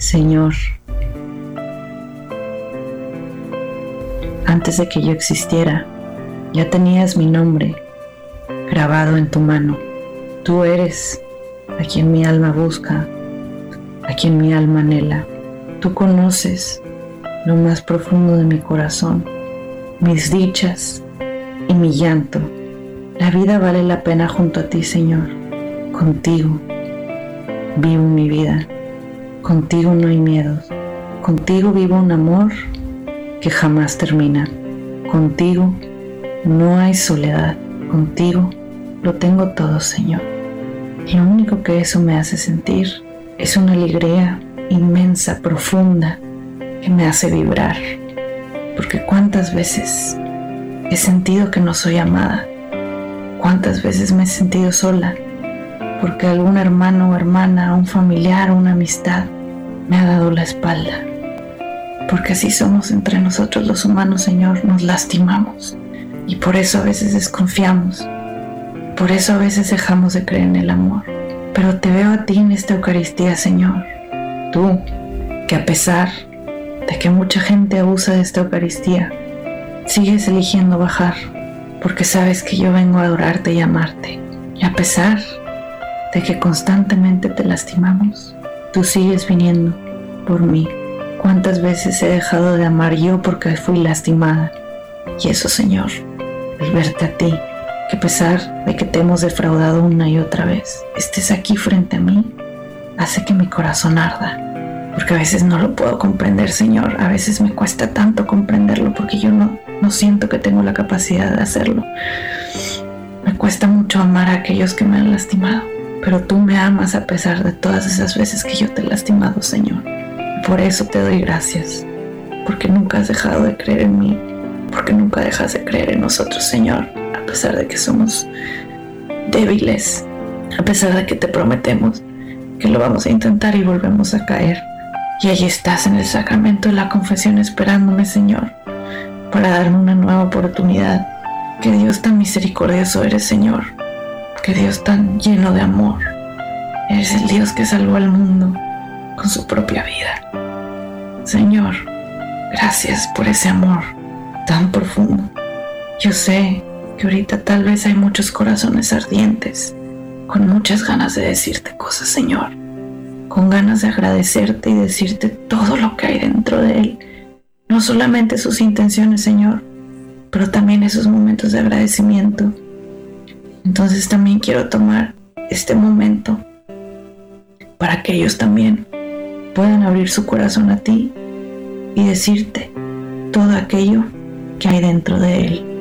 Señor, antes de que yo existiera, ya tenías mi nombre grabado en tu mano. Tú eres a quien mi alma busca, a quien mi alma anhela. Tú conoces lo más profundo de mi corazón, mis dichas y mi llanto. La vida vale la pena junto a ti, Señor. Contigo vivo mi vida. Contigo no hay miedos. Contigo vivo un amor que jamás termina. Contigo no hay soledad. Contigo lo tengo todo, Señor. Lo único que eso me hace sentir es una alegría inmensa, profunda, que me hace vibrar. Porque cuántas veces he sentido que no soy amada. Cuántas veces me he sentido sola porque algún hermano o hermana, un familiar o una amistad me ha dado la espalda. Porque así somos entre nosotros los humanos, Señor, nos lastimamos y por eso a veces desconfiamos, por eso a veces dejamos de creer en el amor. Pero te veo a ti en esta Eucaristía, Señor, tú que a pesar de que mucha gente abusa de esta Eucaristía, sigues eligiendo bajar, porque sabes que yo vengo a adorarte y amarte. Y a pesar de que constantemente te lastimamos, tú sigues viniendo por mí. ¿Cuántas veces he dejado de amar yo porque fui lastimada? Y eso, Señor, el verte a ti, que a pesar de que te hemos defraudado una y otra vez, estés aquí frente a mí, hace que mi corazón arda. Porque a veces no lo puedo comprender, Señor. A veces me cuesta tanto comprenderlo porque yo no siento que tengo la capacidad de hacerlo. Me cuesta mucho amar a aquellos que me han lastimado. Pero tú me amas a pesar de todas esas veces que yo te he lastimado, Señor. Por eso te doy gracias. Porque nunca has dejado de creer en mí. Porque nunca dejas de creer en nosotros, Señor. A pesar de que somos débiles. A pesar de que te prometemos que lo vamos a intentar y volvemos a caer. Y allí estás en el sacramento de la confesión esperándome, Señor, para darme una nueva oportunidad. Qué Dios tan misericordioso eres, Señor. Qué Dios tan lleno de amor. Eres el Dios que salvó al mundo con su propia vida. Señor, gracias por ese amor tan profundo. Yo sé que ahorita tal vez hay muchos corazones ardientes, con muchas ganas de decirte cosas, Señor. Con ganas de agradecerte y decirte todo lo que hay dentro de Él. No solamente sus intenciones, Señor, pero también esos momentos de agradecimiento. Entonces también quiero tomar este momento para que ellos también puedan abrir su corazón a ti y decirte todo aquello que hay dentro de Él.